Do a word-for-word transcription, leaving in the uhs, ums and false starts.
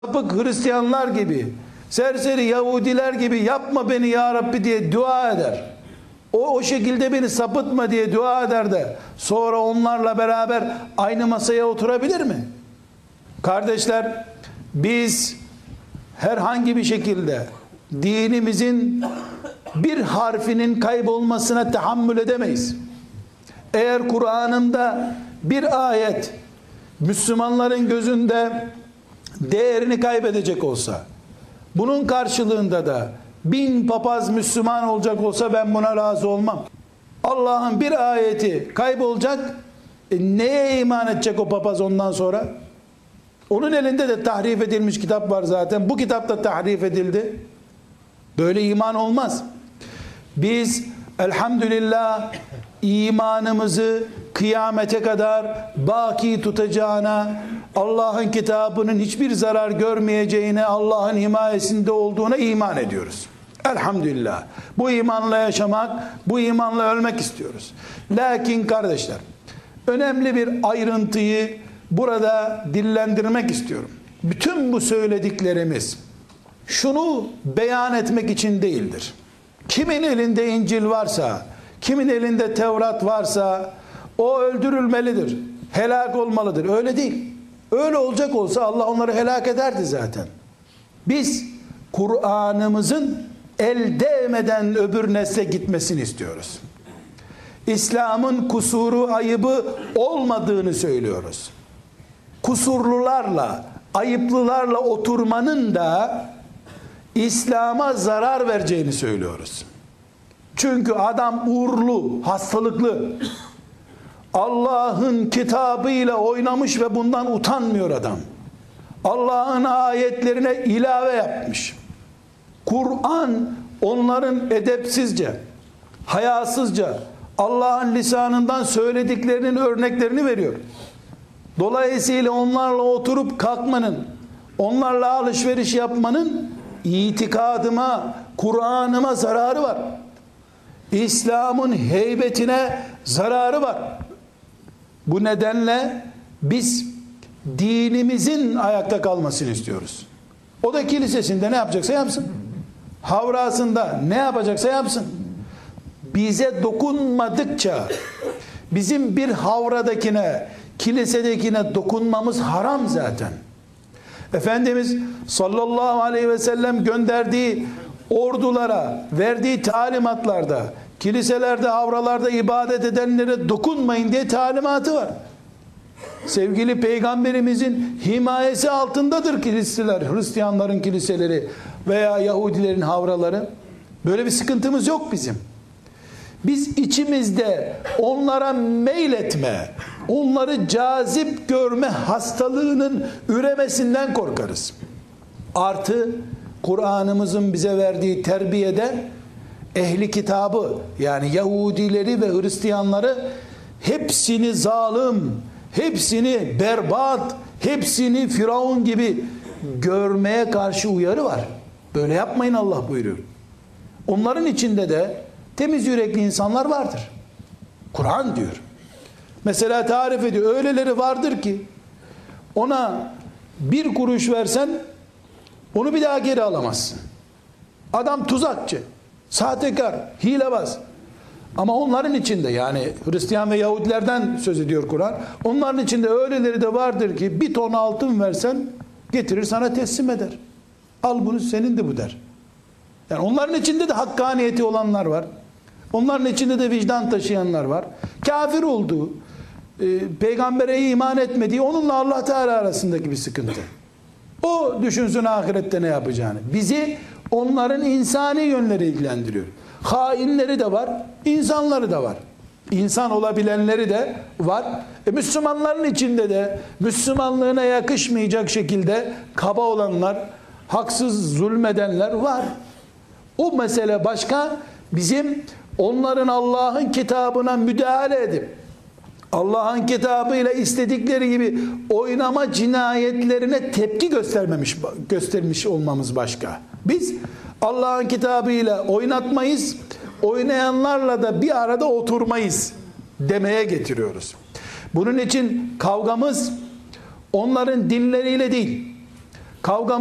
sapık Hristiyanlar gibi, serseri Yahudiler gibi yapma beni ya Rabbi diye dua eder. O o şekilde beni sapıtma diye dua eder de sonra onlarla beraber aynı masaya oturabilir mi? Kardeşler, biz herhangi bir şekilde dinimizin bir harfinin kaybolmasına tahammül edemeyiz. Eğer Kur'an'ında bir ayet Müslümanların gözünde değerini kaybedecek olsa, bunun karşılığında da bin papaz Müslüman olacak olsa ben buna razı olmam. Allah'ın bir ayeti kaybolacak, e neye iman edecek o papaz ondan sonra? Onun elinde de tahrif edilmiş kitap var zaten. Bu kitap da tahrif edildi. Böyle iman olmaz. Biz elhamdülillah imanımızı kıyamete kadar baki tutacağına, Allah'ın kitabının hiçbir zarar görmeyeceğine, Allah'ın himayesinde olduğuna iman ediyoruz. Elhamdülillah. Bu imanla yaşamak, bu imanla ölmek istiyoruz. Lakin kardeşler, önemli bir ayrıntıyı burada dillendirmek istiyorum. Bütün bu söylediklerimiz şunu beyan etmek için değildir. Kimin elinde İncil varsa, kimin elinde Tevrat varsa o öldürülmelidir, helak olmalıdır. Öyle değil. Öyle olacak olsa Allah onları helak ederdi zaten. Biz Kur'an'ımızın el değmeden öbür nesle gitmesini istiyoruz. İslam'ın kusuru, ayıbı olmadığını söylüyoruz. Kusurlularla, ayıplılarla oturmanın da İslam'a zarar vereceğini söylüyoruz. Çünkü adam uğurlu, hastalıklı. Allah'ın kitabıyla oynamış ve bundan utanmıyor adam. Allah'ın ayetlerine ilave yapmış. Kur'an onların edepsizce, hayasızca Allah'ın lisanından söylediklerinin örneklerini veriyor. Dolayısıyla onlarla oturup kalkmanın, onlarla alışveriş yapmanın itikadıma, Kur'an'ıma zararı var. İslam'ın heybetine zararı var. Bu nedenle biz dinimizin ayakta kalmasını istiyoruz. O da kilisesinde ne yapacaksa yapsın. Havrasında ne yapacaksa yapsın. Bize dokunmadıkça bizim bir havradakine, kilisedekine dokunmamız haram zaten. Efendimiz sallallahu aleyhi ve sellem gönderdiği ordulara verdiği talimatlarda kiliselerde, havralarda ibadet edenlere dokunmayın diye talimatı var. Sevgili Peygamberimizin himayesi altındadır kiliseler, Hristiyanların kiliseleri veya Yahudilerin havraları. Böyle bir sıkıntımız yok bizim. Biz içimizde onlara meyletme, onları cazip görme hastalığının üremesinden korkarız. Artı Kur'an'ımızın bize verdiği terbiyede ehli kitabı, yani Yahudileri ve Hristiyanları hepsini zalim, hepsini berbat, hepsini Firavun gibi görmeye karşı uyarı var. Böyle yapmayın Allah buyuruyor. Onların içinde de temiz yürekli insanlar vardır. Kur'an diyor. Mesela tarif ediyor. Öyleleri vardır ki ona bir kuruş versen onu bir daha geri alamazsın. Adam tuzakçı, sahtekar, hilebaz. Ama onların içinde, yani Hristiyan ve Yahudilerden söz ediyor Kur'an. Onların içinde öyleleri de vardır ki bir ton altın versen getirir sana teslim eder. Al bunu, senin de bu der. Yani onların içinde de hakkaniyeti olanlar var. Onların içinde de vicdan taşıyanlar var. Kafir olduğu, e, peygambere iman etmediği, onunla Allah Teala arasındaki bir sıkıntı. O düşünsün ahirette ne yapacağını. Bizi onların insani yönleri ilgilendiriyor. Hainleri de var, insanları da var. İnsan olabilenleri de var. E, Müslümanların içinde de Müslümanlığına yakışmayacak şekilde kaba olanlar, haksız zulmedenler var. O mesele başka. Bizim onların Allah'ın kitabına müdahale edip Allah'ın kitabıyla istedikleri gibi oynama cinayetlerine tepki göstermemiş göstermiş olmamız başka. Biz Allah'ın kitabıyla oynatmayız, oynayanlarla da bir arada oturmayız demeye getiriyoruz. Bunun için kavgamız onların dinleriyle değil, Kavga